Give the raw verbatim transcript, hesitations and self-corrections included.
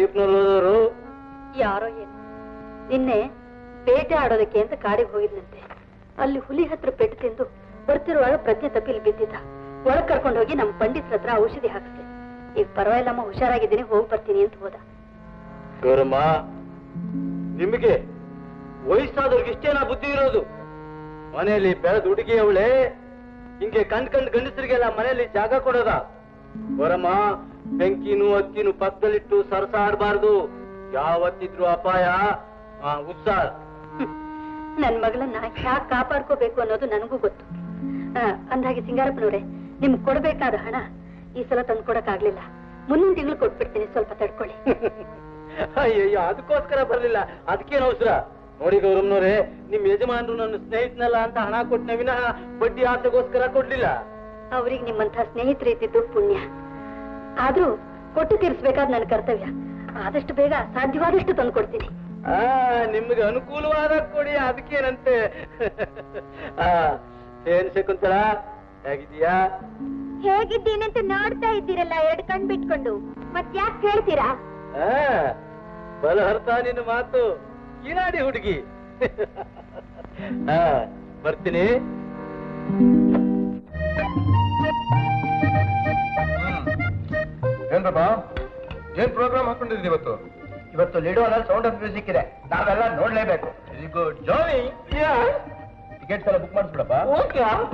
ಜೀಪ್ನಲ್ಲಿ ಹೋದವರು ಯಾರೋ ಏನು ನಿನ್ನೆ ಬೇಟೆ ಆಡೋದಕ್ಕೆ ಅಂತ ಕಾಡಿಗೆ ಹೋಗಿದ್ನಂತೆ. ಅಲ್ಲಿ ಹುಲಿ ಹತ್ರ ಪೆಟ್ಟು ತಿಂದು ಬರ್ತಿರುವಾಗ ಪ್ರಜ್ಞೆ ತಪ್ಪಿಲಿ ಬಿದ್ದಿದ್ದ. ಒಳಗ್ ಕರ್ಕೊಂಡು ಹೋಗಿ ನಮ್ಮ ಪಂಡಿತರ ಹತ್ರ ಔಷಧಿ ಹಾಕಿಸ್ದೆ. ಈಗ ಪರವಾಗಿಲ್ಲಮ್ಮ, ಹುಷಾರಾಗಿದ್ದೀನಿ, ಹೋಗಿ ಬರ್ತೀನಿ ಅಂತ ಹೋದ. ಗೌರಮ್ಮ, ನಿಮಗೆ ವಯಸ್ಸಾದವ್ರಿಗೆ ಇಷ್ಟೇನಾ ಬುದ್ಧಿ ಇರೋದು? ಮನೆಯಲ್ಲಿ ಬೆಳೆದ ಹುಡುಗಿ ಅವಳೆ ಹಿಂಗೆ ಕಂಡ್ ಕಂಡ್ ಗಂಡಸರಿಗೆಲ್ಲ ಮನೆಯಲ್ಲಿ ಜಾಗ ಕೊಡೋದ? ಗೌರಮ್ಮ, ಬೆಂಕಿನೂ ಅಕ್ಕಿನೂ ಪಕ್ಕದಲ್ಲಿಟ್ಟು ಸರಸ ಆಡಬಾರ್ದು. ಯಾವತ್ತಿದ್ರು ಅಪಾಯ. ಉತ್ಸಾಹ ನನ್ ಮಗಳನ್ನ ಯಾಕೆ ಕಾಪಾಡ್ಕೋಬೇಕು ಅನ್ನೋದು ನನಗೂ ಗೊತ್ತು. ಅಂದಾಗೆ ಸಿಂಗಾರಪ್ಪನವ್ರೆ, ನಿಮ್ಗೆ ಕೊಡ್ಬೇಕಾದ ಹಣ ಈ ಸಲ ತಂದು ಕೊಡಕ್ಕಾಗ್ಲಿಲ್ಲ. ಮುಂದಿನ ತಿಂಗಳು ಕೊಟ್ಬಿಡ್ತೀನಿ, ಸ್ವಲ್ಪ ತಡ್ಕೊಳ್ಳಿ. ಅಯ್ಯಯ್ಯೋ, ಅದಕ್ಕೋಸ್ಕರ ಬರ್ಲಿಲ್ಲ, ಅದಕ್ಕೇನು ಅವಸರ? ನೋಡಿ ಗೌರಮ್ನವ್ರೆ, ನಿಮ್ ಯಜಮಾನ್ರು ನನ್ನ ಸ್ನೇಹಿತನಲ್ಲ ಅಂತ ಹಣ ಕೊಟ್ಟನೆ ವಿನಃ ಬಡ್ಡಿ ಆಸೆಗೋಸ್ಕರ ಕೊಡ್ಲಿಲ್ಲ. ಅವ್ರಿಗೆ ನಿಮ್ಮಂತ ಸ್ನೇಹಿತರು ಇದ್ದಿದ್ದು ಪುಣ್ಯ. ಆದ್ರೂ ಕೊಟ್ಟು ತೀರಿಸ್ಬೇಕಾದ ನನ್ನ ಕರ್ತವ್ಯ. ಆದಷ್ಟು ಬೇಗ ಸಾಧ್ಯವಾದಷ್ಟು ತಂದು ಕೊಡ್ತೀನಿ. ಆ ನಿಮ್ಗೆ ಅನುಕೂಲವಾದ ಕೊಡಿ, ಅದಕ್ಕೇನಂತೆ. ಆ ಏನ್ ಶಕುಂತಳ, ಹೇಗಿದ್ದೀಯಾ? ಹೇಗಿದ್ದೀನಂತ ನೋಡ್ತಾ ಇದ್ದೀರಲ್ಲ ಎರಡು ಕಣ್ ಬಿಟ್ಕೊಂಡು, ಮತ್ ಯಾಕೆ ಹೇಳ್ತೀರಾ? ಆ ಬಲ ಹರ್ತಾ ನಿನ್ನ ಮಾತು, ಈನಾಡಿ ಹುಡುಗಿ. ಆ ಬರ್ತೀನಿ. ಏನ್ರಪ್ಪ, ಏನ್ ಪ್ರೋಗ್ರಾಮ್ ಹಾಕೊಂಡಿದ್ರಿ ಇವತ್ತು? ಇವತ್ತು ಲಿಡೋನಲ್ಲಿ ಸೌಂಡ್ ಆಫ್ ಮ್ಯೂಸಿಕ್ ಇದೆ, ನಾವೆಲ್ಲ ನೋಡ್ಲೇಬೇಕು. Very good. ಜಾನಿ, ಟಿಕೆಟ್ಸ್ ಎಲ್ಲ ಬುಕ್ ಮಾಡಿಸ್ಬಿಡಪ್ಪ. ಓಕೆ.